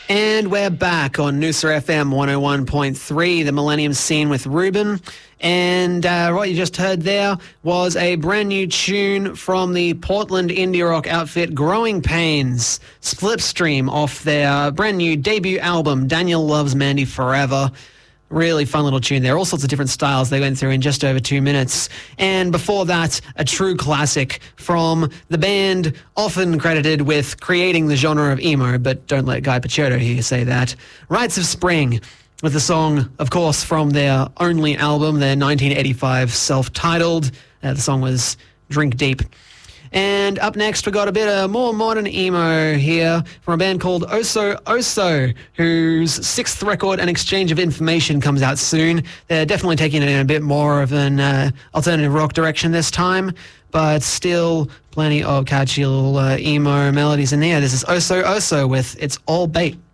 And we're back on Noosa FM 101.3, the Millennium Scene with Ruben. And what you just heard there was a brand new tune from the Portland indie rock outfit Growing Pains, Slipstream, off their brand new debut album, Daniel Loves Mandy Forever. Really fun little tune there. All sorts of different styles they went through in just over 2 minutes. And before that, a true classic from the band often credited with creating the genre of emo, but don't let Guy Picciotto hear you say that. Rites of Spring, with the song, of course, from their only album, their 1985 self-titled. The song was Drink Deep. And up next, we got a bit of more modern emo here from a band called Oso Oso, whose sixth record, An Exchange of Information, comes out soon. They're definitely taking it in a bit more of an alternative rock direction this time, but still plenty of catchy little emo melodies in there. This is Oso Oso with It's All Bait.